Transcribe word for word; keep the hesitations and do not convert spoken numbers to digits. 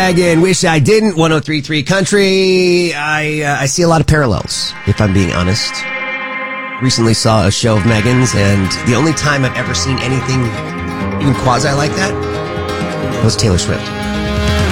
Megan, Wish I Didn't, one oh three point three Country. I uh, I see a lot of parallels, if I'm being honest. Recently saw a show of Megan's, and the only time I've ever seen anything even quasi like that was Taylor Swift.